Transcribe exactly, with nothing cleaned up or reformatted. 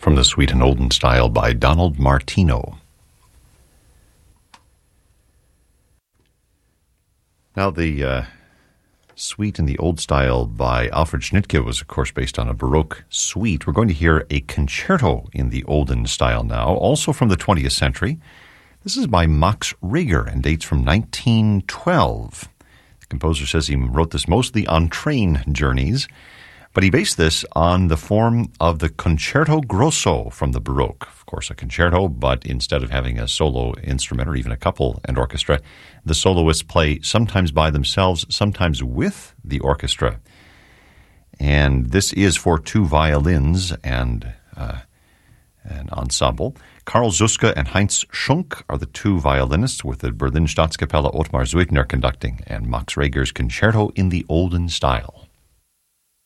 from the Suite in Olden Style by Donald Martino. Now, the uh, Suite in the Old Style by Alfred Schnittke was, of course, based on a Baroque suite. We're going to hear a concerto in the Olden Style now, also from the twentieth century. This is by Max Reger and dates from nineteen twelve. The composer says he wrote this mostly on train journeys, but he based this on the form of the concerto grosso from the Baroque. Of course, a concerto, but instead of having a solo instrument or even a couple and orchestra, the soloists play sometimes by themselves, sometimes with the orchestra. And this is for two violins and uh, an ensemble. Karl Zuske and Heinz Schunk are the two violinists, with the Berlin Staatskapelle Ottmar Suitner conducting, and Max Reger's Concerto in the Olden Style.